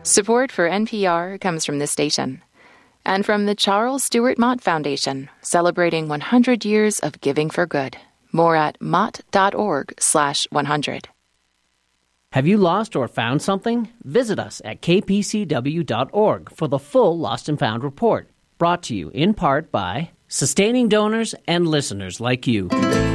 Support for NPR comes from this station and from the Charles Stewart Mott Foundation, celebrating 100 years of giving for good. More at mott.org/100. Have you lost or found something? Visit us at kpcw.org for the full Lost and Found report, brought to you in part by sustaining donors and listeners like you.